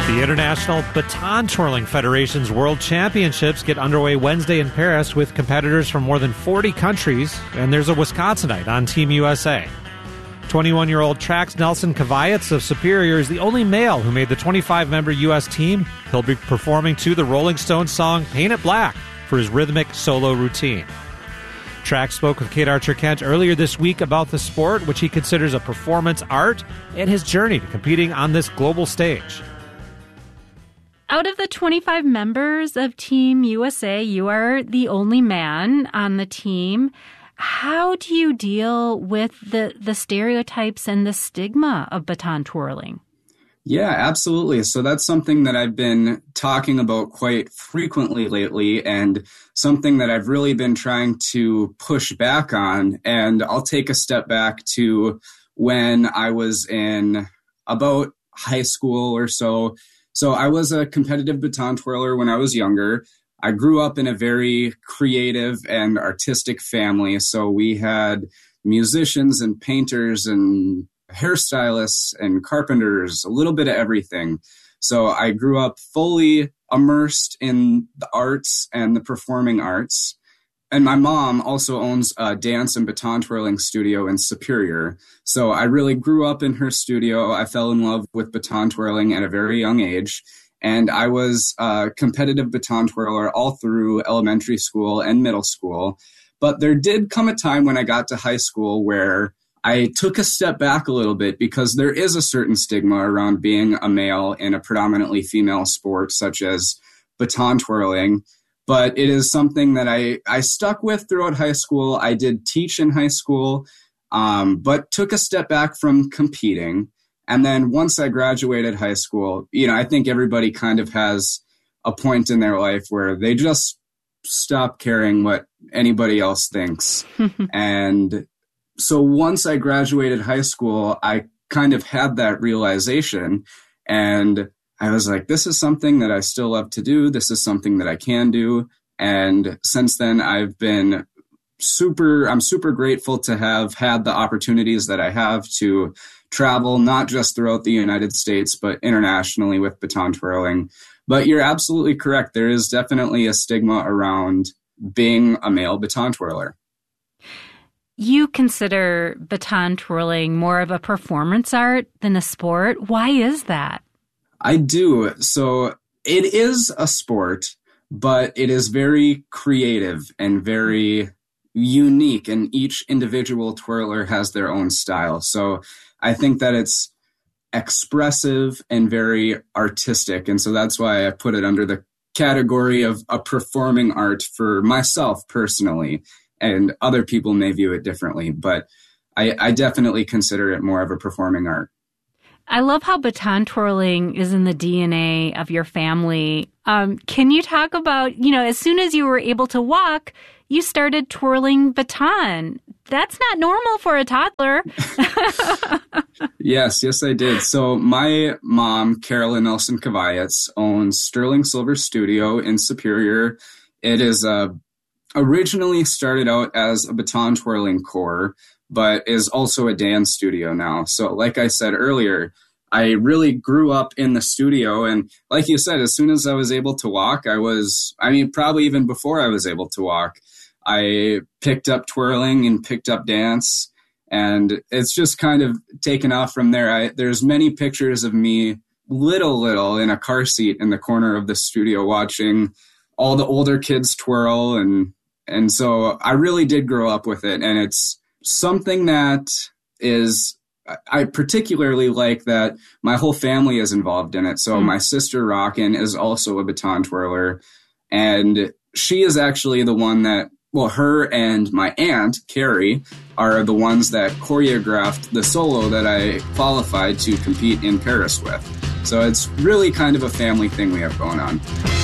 The International Baton Twirling Federation's World Championships get underway Wednesday in Paris with competitors from more than 40 countries, and there's a Wisconsinite on Team USA. 21-year-old Trax Nelson Kavayets of Superior is the only male who made the 25-member U.S. team. He'll be performing to the Rolling Stones song Paint It Black for his rhythmic solo routine. Trax spoke with Kate Archer-Kent earlier this week about the sport, which he considers a performance art, and his journey to competing on this global stage. Out of the 25 members of Team USA, you are the only man on the team. How do you deal with the stereotypes and the stigma of baton twirling? Yeah, absolutely. So that's something that I've been talking about quite frequently lately, and something that I've really been trying to push back on. And I'll take a step back to when I was in about high school or so. So I was a competitive baton twirler when I was younger. I grew up in a very creative and artistic family. So we had musicians and painters and hairstylists and carpenters, a little bit of everything. So I grew up fully immersed in the arts and the performing arts. And my mom also owns a dance and baton twirling studio in Superior. So I really grew up in her studio. I fell in love with baton twirling at a very young age. And I was a competitive baton twirler all through elementary school and middle school. But there did come a time when I got to high school where I took a step back a little bit, because there is a certain stigma around being a male in a predominantly female sport such as baton twirling. But it is something that I stuck with throughout high school. I did teach in high school, but took a step back from competing. And then once I graduated high school, I think everybody kind of has a point in their life where they just stop caring what anybody else thinks. And so once I graduated high school, I kind of had that realization, and I was like, this is something that I still love to do. This is something that I can do. And since then, I'm super grateful to have had the opportunities that I have to travel, not just throughout the United States, but internationally with baton twirling. But you're absolutely correct. There is definitely a stigma around being a male baton twirler. You consider baton twirling more of a performance art than a sport. Why is that? I do. So it is a sport, but it is very creative and very unique, and each individual twirler has their own style. So I think that it's expressive and very artistic. And so that's why I put it under the category of a performing art for myself personally, and other people may view it differently, but I definitely consider it more of a performing art. I love how baton twirling is in the DNA of your family. Can you talk about, as soon as you were able to walk, you started twirling baton. That's not normal for a toddler. Yes, I did. So my mom, Carolyn Nelson Kavayets, owns Sterling Silver Studio in Superior. It is originally started out as a baton twirling core, but is also a dance studio now. So like I said earlier, I really grew up in the studio. And like you said, as soon as I was able to walk, probably even before I was able to walk, I picked up twirling and picked up dance. And it's just kind of taken off from there. There's many pictures of me little in a car seat in the corner of the studio watching all the older kids twirl. And so I really did grow up with it. And it's something that I particularly like that my whole family is involved in it. So my sister Rockin is also a baton twirler, and she is actually the one that, her and my aunt Carrie are the ones that choreographed the solo that I qualified to compete in Paris with. So it's really kind of a family thing we have going on.